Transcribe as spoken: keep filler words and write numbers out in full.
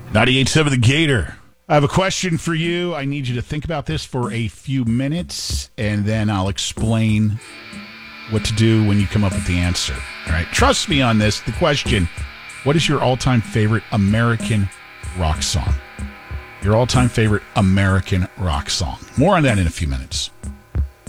ninety-eight point seven The Gator. I have a question for you. I need you to think about this for a few minutes, and then I'll explain what to do when you come up with the answer. All right? Trust me on this. The question, what is your all-time favorite American rock song? Your all-time favorite American rock song. More on that in a few minutes.